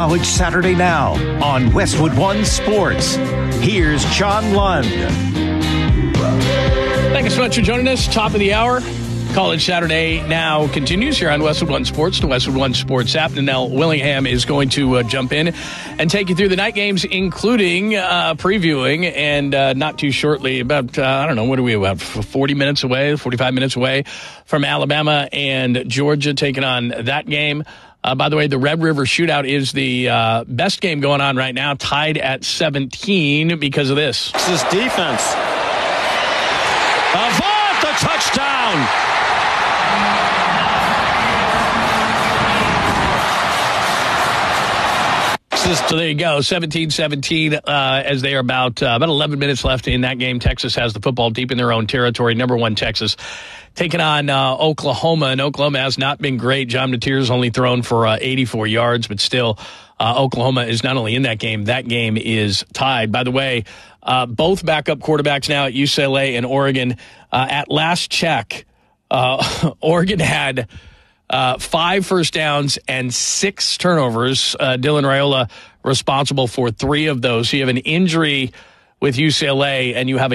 College Saturday Now on Westwood One Sports. Here's John Lund. Thank you so much for joining us. Top of the hour. College Saturday Now continues here on Westwood One Sports, the Westwood One Sports app. Nanelle Willingham is going to jump in and take you through the night games, including previewing, and not too shortly, about, what are we, about 45 minutes away from Alabama and Georgia taking on that game. By the way, the Red River Shootout is the best game going on right now, tied at 17 because of this. Texas defense. Avant, the touchdown. So there you go, 17-17 as they are about 11 minutes left in that game. Texas has the football deep in their own territory. Number one, Texas taking on Oklahoma, and Oklahoma has not been great. John Mateer's only thrown for 84 yards, but still Oklahoma is not only in that game is tied. By the way, both backup quarterbacks now at UCLA and Oregon. At last check, Oregon had 5 first downs and 6 turnovers. Dylan Raiola responsible for 3 of those. So you have an injury with UCLA, and you have